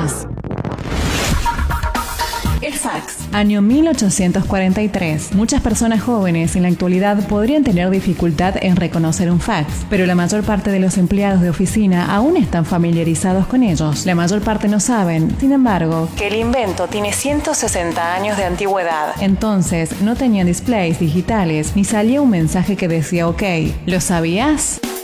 más. El fax. Año 1843. Muchas personas jóvenes en la actualidad podrían tener dificultad en reconocer un fax, pero la mayor parte de los empleados de oficina aún están familiarizados con ellos. La mayor parte no saben, sin embargo, que el invento tiene 160 años de antigüedad. Entonces, no tenían displays digitales ni salía un mensaje que decía OK. ¿Lo sabías?